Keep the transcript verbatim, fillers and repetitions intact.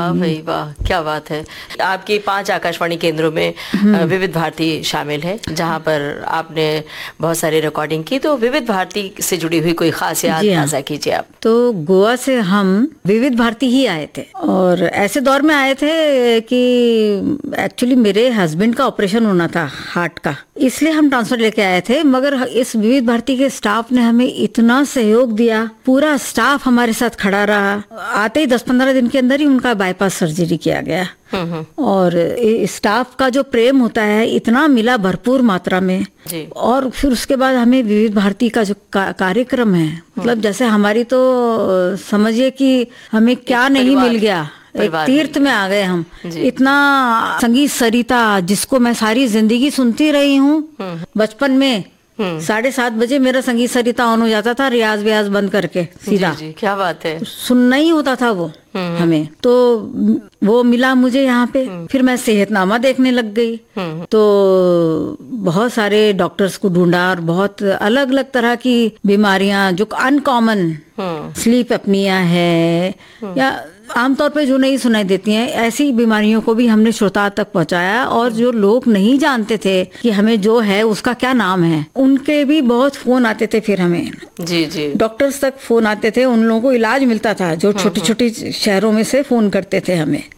वाह भाई वाह, क्या बात है। आपकी पांच आकाशवाणी केंद्रों में अ, विविध भारती शामिल है, जहां पर आपने बहुत सारी रिकॉर्डिंग की। तो विविध भारती से जुड़ी हुई कोई खास याद जी हाँ। ताज़ा कीजिए आप। तो गोवा से हम विविध भारती ही आए थे, और ऐसे दौर में आए थे कि एक्चुअली मेरे हस्बैंड का ऑपरेशन होना था हार्ट का, इसलिए हम ट्रांसफर लेके आए थे। मगर इस विविध भारती के स्टाफ ने हमें इतना सहयोग दिया, पूरा स्टाफ हमारे साथ खड़ा रहा। आते ही दस पंद्रह दिन के अंदर ही उनका बाईपास सर्जरी किया गया। और स्टाफ का जो प्रेम होता है इतना मिला भरपूर मात्रा में जी। और फिर उसके बाद हमें विविध भारती का जो का, कार्यक्रम है, मतलब जैसे हमारी तो समझिए कि हमें क्या नहीं मिल गया, एक तीर्थ में आ गए हम। इतना संगीत सरिता जिसको मैं सारी जिंदगी सुनती रही हूँ। बचपन में साढ़े सात बजे मेरा संगीत सरिता ऑन हो जाता था, रियाज व्याज बंद करके सीधा। जी, जी, क्या बात है। सुनना ही होता था वो हमें। तो वो मिला मुझे यहाँ पे। फिर मैं सेहतनामा देखने लग गई, तो बहुत सारे डॉक्टर्स को ढूंढा और बहुत अलग अलग तरह की बीमारियां जो अनकॉमन, स्लीप अपनिया है या आमतौर पे जो नहीं सुनाई देती हैं, ऐसी बीमारियों को भी हमने श्रोता तक पहुंचाया। और जो लोग नहीं जानते थे कि हमें जो है उसका क्या नाम है, उनके भी बहुत फोन आते थे। फिर हमें जी जी डॉक्टर्स तक फोन आते थे, उन लोगों को इलाज मिलता था जो छोटी छोटी शहरों में से फोन करते थे हमें।